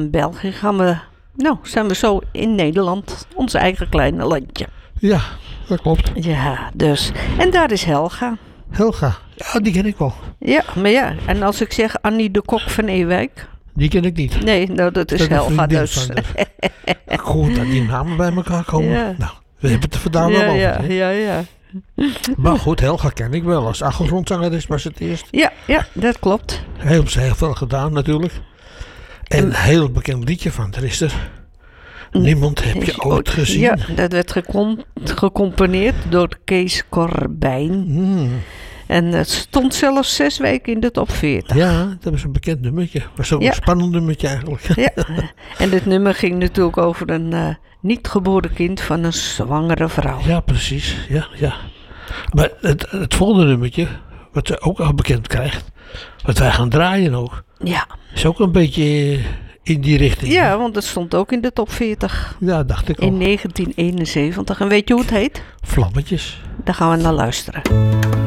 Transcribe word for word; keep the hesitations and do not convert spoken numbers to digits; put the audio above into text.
en België gaan we... Nou, zijn we zo in Nederland. Ons eigen kleine landje. Ja, dat klopt. Ja, dus. En daar is Helga. Helga, ja, die ken ik wel. Ja, maar ja. En als ik zeg Annie de Kok van Ewijk. Die ken ik niet. Nee, nou dat is Dat is een Helga vriendin dus. van, dus. Goed dat die namen bij elkaar komen. Ja. Nou, we hebben het er vandaag wel Ja, over. ja, hè. ja, ja. Maar goed, Helga ken ik wel. Als achtergrondzangeres was het eerst. Ja, ja, dat klopt. Heel, heel veel gedaan natuurlijk. En een heel bekend liedje van er is er. Niemand heb je ooit gezien. Ja, dat werd gecom- gecomponeerd door Kees Corbijn. Hmm. En het stond zelfs zes weken in de top veertig. Ja, dat is een bekend nummertje. Was ook Ja. een spannend nummertje eigenlijk. Ja. En dit nummer ging natuurlijk over een uh, niet geboren kind van een zwangere vrouw. Ja, precies. Ja, ja. Maar het, het volgende nummertje, wat ze ook al bekend krijgt, wat wij gaan draaien ook, Ja. is ook een beetje in die richting. Ja, want het stond ook in de top veertig. Ja, dacht ik al. In negentien eenenzeventig. En weet je hoe het heet? Vlammetjes. Daar gaan we naar luisteren.